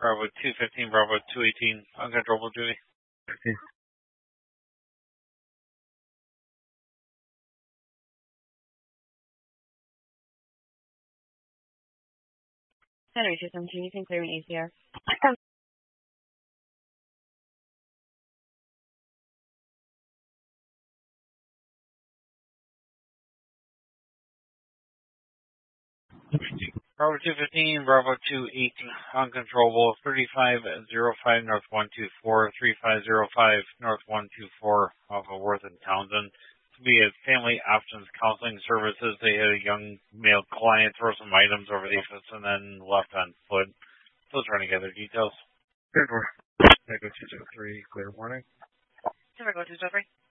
Bravo 215, Bravo 218, uncontrollable duty. Henry 217, you can clear an ACR. Bravo 215, Bravo 218, uncontrollable, 3505 North 124, 3505 North 124 off of Worth and Townsend. To be a family options counseling services. They had a young male client throw some items over the office and then left on foot. Still trying to gather details. Clear for. Echo 203, clear warning. Echo 203.